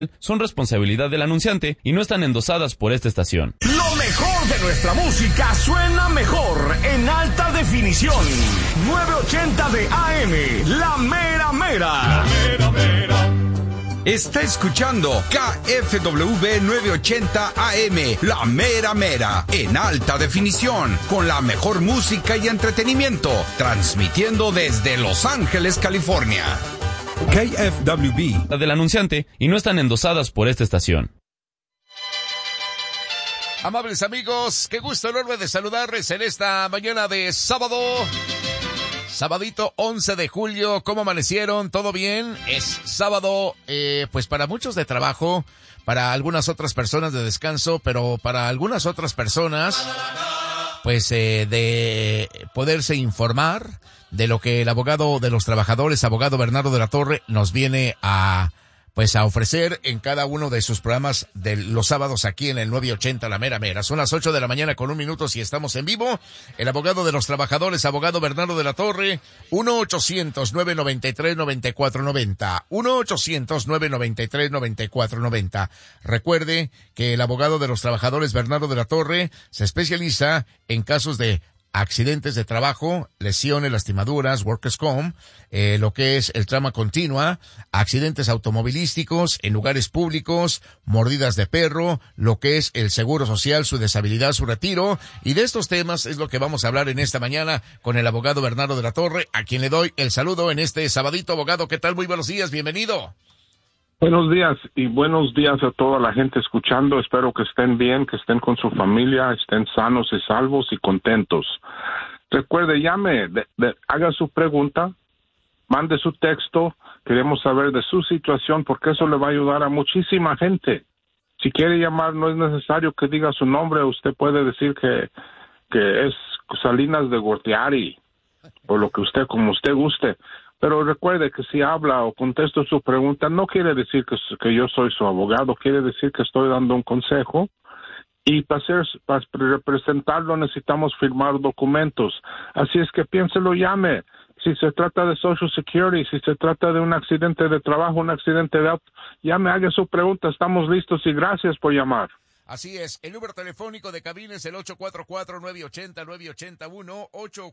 son responsabilidad del anunciante y no están endosadas por esta estación. Lo mejor de nuestra música suena mejor en alta definición. 980 de AM, La Mera Mera. La Mera Mera. Está escuchando KFWB 980 AM, La Mera Mera, en alta definición, con la mejor música y entretenimiento, transmitiendo desde Los Ángeles, California. KFWB, la del anunciante, y no están endosadas por esta estación. Amables amigos, qué gusto enorme de saludarles en esta mañana de sábado. Sabadito 11 de julio, ¿cómo amanecieron? ¿Todo bien? Es sábado, pues para muchos de trabajo, para algunas otras personas de descanso, pero para algunas otras personas, pues de poderse informar de lo que el abogado de los trabajadores, abogado Bernardo de la Torre, nos viene a ofrecer en cada uno de sus programas de los sábados aquí en el 980 La Mera Mera. Son las 8 de la mañana con 1 minuto si estamos en vivo. El abogado de los trabajadores, abogado Bernardo de la Torre, 1-800-993-9490. 1-800-993-9490. Recuerde que el abogado de los trabajadores, Bernardo de la Torre, se especializa en casos de accidentes de trabajo, lesiones, lastimaduras, workers' comp, lo que es el trauma continua, accidentes automovilísticos en lugares públicos, mordidas de perro, lo que es el seguro social, su deshabilidad, su retiro, y de estos temas es lo que vamos a hablar en esta mañana con el abogado Bernardo de la Torre, a quien le doy el saludo en este sabadito. Abogado, ¿qué tal? Muy buenos días, bienvenido. Buenos días y buenos días a toda la gente escuchando. Espero que estén bien, que estén con su familia, estén sanos y salvos y contentos. Recuerde, llame, haga su pregunta, mande su texto. Queremos saber de su situación porque eso le va a ayudar a muchísima gente. Si quiere llamar, no es necesario que diga su nombre. Usted puede decir que es Salinas de Gortari o lo que usted, como usted guste. Pero recuerde que si habla o contesto su pregunta, no quiere decir que yo soy su abogado, quiere decir que estoy dando un consejo. Y para representarlo necesitamos firmar documentos. Así es que piénselo, llame. Si se trata de Social Security, si se trata de un accidente de trabajo, un accidente de auto, llame, haga su pregunta, estamos listos y gracias por llamar. Así es, el número telefónico de cabina es el 844-980-981,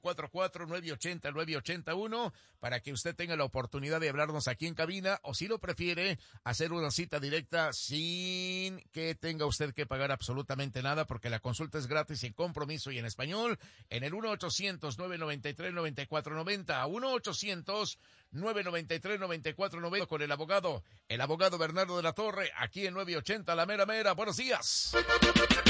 844-980-981, para que usted tenga la oportunidad de hablarnos aquí en cabina, o si lo prefiere, hacer una cita directa sin que tenga usted que pagar absolutamente nada, porque la consulta es gratis, sin compromiso y en español, en el 1-800-993-9490, 1-800-993-9490 con el abogado Bernardo de la Torre, aquí en 980 La Mera Mera. Buenos días.